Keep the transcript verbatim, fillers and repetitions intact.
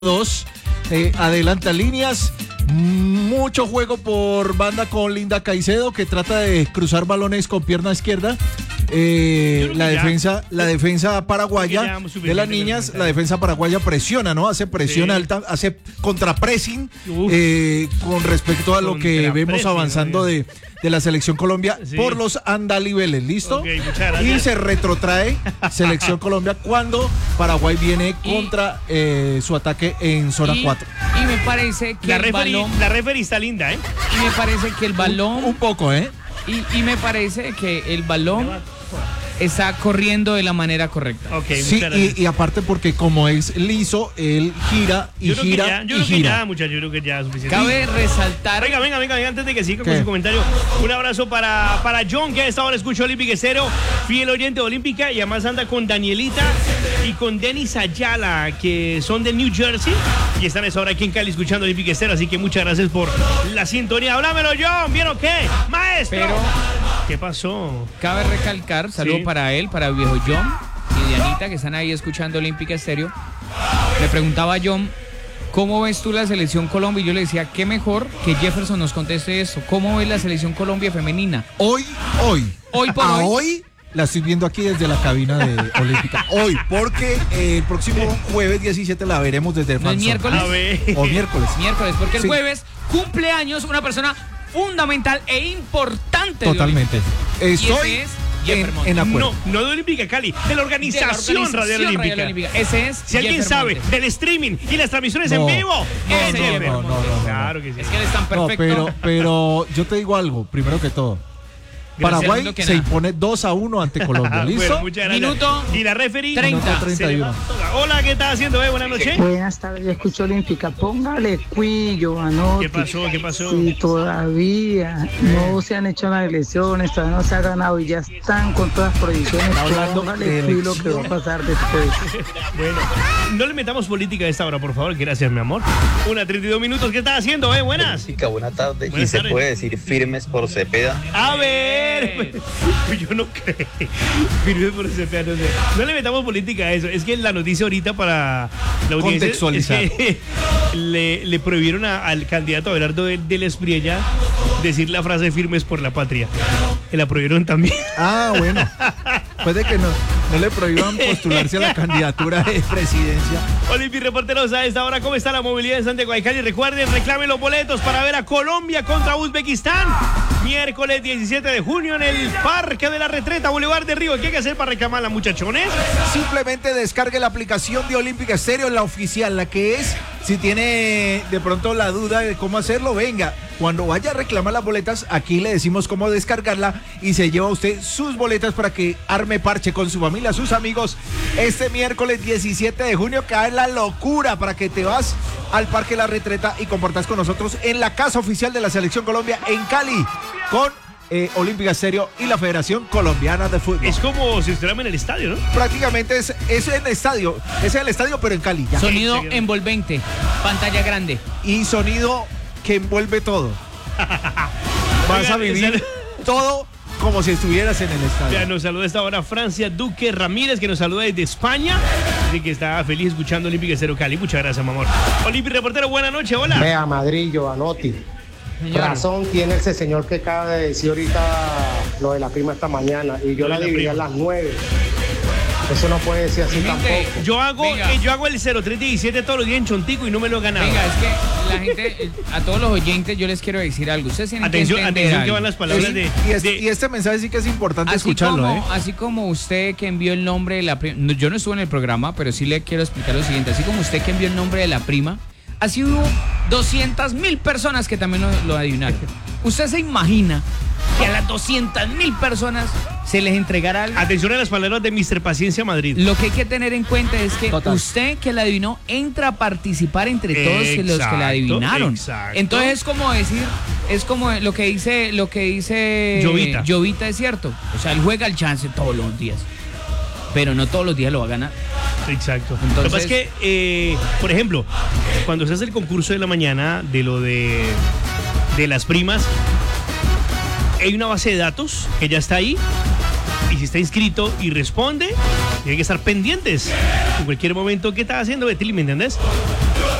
dos, eh, adelanta líneas, mucho juego por banda con Linda Caicedo, que trata de cruzar balones con pierna izquierda. Eh, la ya, defensa, la defensa paraguaya de las niñas, la defensa paraguaya presiona, ¿no? Hace presión sí. alta, hace contrapressing eh, con respecto a lo que vemos avanzando de, de la selección Colombia sí. por los andalibeles, ¿listo? Okay, y se retrotrae selección Colombia cuando Paraguay viene y, contra eh, su ataque en zona y, cuatro. Y me parece que la el referee, balón... La referee está linda, ¿eh? Y me parece que el balón... Un, un poco, ¿eh? Y, y me parece que el balón está corriendo de la manera correcta. Okay, sí, y, y aparte porque como es liso, él gira y yo gira ya, yo y creo gira. Que ya, muchachos, yo creo que ya es suficiente. Cabe resaltar... Venga, venga, venga, venga, antes de que siga ¿Qué? con su comentario, un abrazo para, para John, que a esta hora escucha Olímpica Estéreo, fiel oyente de Olímpica, y además anda con Danielita y con Denis Ayala, que son de New Jersey, y están a esta hora aquí en Cali escuchando Olímpica Estéreo, así que muchas gracias por la sintonía. Háblamelo, John, ¿vieron qué? ¡Maestro! Pero... ¿Qué pasó? Cabe recalcar, saludo sí. para él, para el viejo John y Dianita, que están ahí escuchando Olímpica Estéreo. Le preguntaba a John, ¿cómo ves tú la selección Colombia? Y yo le decía, qué mejor que Jefferson nos conteste eso. ¿Cómo ves la selección Colombia femenina? Hoy, hoy. Hoy por a hoy. hoy la estoy viendo aquí desde la cabina de Olímpica. Hoy, porque eh, el próximo jueves diecisiete la veremos desde el ¿No es miércoles? A ver. O miércoles. Miércoles, porque el sí. jueves cumple años una persona fundamental e importante. Totalmente. De Estoy es en, en acuerdo. No, no de Olímpica Cali, de la organización, de la organización Radial Olímpica. Radial Olímpica. Ese es. Si alguien Jeffer sabe Montes. del streaming y las transmisiones no, en vivo, no, ese no, Jeffer no, no, Montes. no, no, Claro que sí. Es que él es tan perfecto. No, pero, pero yo te digo algo, primero que todo. Paraguay que se nada. impone dos a uno ante Colombia. ¿Listo? Bueno, muchas gracias. Minuto y la referee treinta. treinta y uno. Hola, ¿qué estás haciendo? Eh? Buenas noches. Buenas tardes, yo escucho Olímpica. Póngale cuillo, Anotti. ¿Qué pasó? ¿Qué pasó? Si todavía no se han hecho las elecciones, todavía no se ha ganado y ya están con todas las prohibiciones, póngale cuillo lo que va a pasar después. Bueno, no le metamos política a esta hora, por favor. Gracias, mi amor. Una treinta y dos minutos. ¿Qué estás haciendo? Eh? Buenas. Chica, buenas tardes. Buenas ¿Y se tardes. puede decir firmes por Cepeda? A ver, yo no creo. Firmes por Cepeda, no sé. No le metamos política a eso. Es que la noticia ahorita para la audiencia contextualizar. Es que le, le prohibieron a, al candidato Abelardo de, de la Espriella decir la frase firmes por la patria. Que la prohibieron también. Ah, bueno. Puede que no, no le prohíban postularse a la candidatura de presidencia. Olimpia Reporteros, a esta hora, ¿cómo está la movilidad en Santiago de Cali? Recuerden, reclamen los boletos para ver a Colombia contra Uzbekistán. Miércoles diecisiete de junio en el Parque de la Retreta, Boulevard de Río. ¿Qué hay que hacer para reclamarla, muchachones? Simplemente descargue la aplicación de Olímpica Estéreo, la oficial, la que es. Si tiene de pronto la duda de cómo hacerlo, venga. Cuando vaya a reclamar las boletas, aquí le decimos cómo descargarla y se lleva usted sus boletas para que arme parche con su familia, sus amigos. Este miércoles diecisiete de junio cae la locura para que te vas al Parque La Retreta y compartas con nosotros en la casa oficial de la Selección Colombia en Cali con eh, Olímpica Estéreo y la Federación Colombiana de Fútbol. Es como si estuviéramos en el estadio, ¿no? Prácticamente es, es en el estadio, es en el estadio pero en Cali. Ya. Sonido envolvente, pantalla grande. Y sonido que envuelve todo. Vas a vivir todo como si estuvieras en el estadio. Ya nos saluda esta hora Francia Duque Ramírez, que nos saluda desde España. Así que está feliz escuchando Olímpica Estéreo Cali. Muchas gracias, mi amor. Olímpica Reportero, buena noche, hola. Vea, Madrillo, Anotti. Señor. Razón tiene ese señor que acaba de decir ahorita lo de la prima esta mañana. Y yo Lo la de la dividí a prima. las nueve. Eso no puede decir así Gente, tampoco. Yo hago, Venga. eh, yo hago el cero tres diecisiete todos los días en Chontico y no me lo he ganado. Venga, es que la gente, eh, a todos los oyentes, yo les quiero decir algo. Ustedes tienen Atención, que entender atención que algo. van las palabras Sí, de, y, este, de- y este mensaje sí que es importante Así escucharlo, como, ¿eh? así como usted que envió el nombre de la prima, no, yo no estuve en el programa, pero sí le quiero explicar lo siguiente. Así como usted que envió el nombre de la prima, así hubo doscientas mil personas que también lo, lo adivinaron. ¿Usted se imagina que a las doscientas mil personas se les entregara algo? Atención a las palabras de mister Paciencia Madrid. Lo que hay que tener en cuenta es que Total. usted que la adivinó entra a participar entre todos los que Exacto, la adivinaron. exacto. Entonces es como decir, es como lo que dice, lo que dice Jovita. Jovita es cierto. O sea, él juega el chance todos los días, pero no todos los días lo va a ganar. Exacto. Entonces- Lo que pasa es que, eh, por ejemplo, cuando se hace el concurso de la mañana de lo de, de las primas, hay una base de datos que ya está ahí. Y si está inscrito y responde, tiene que estar pendientes. En cualquier momento, ¿qué estás haciendo, Betty? ¿Me entendés?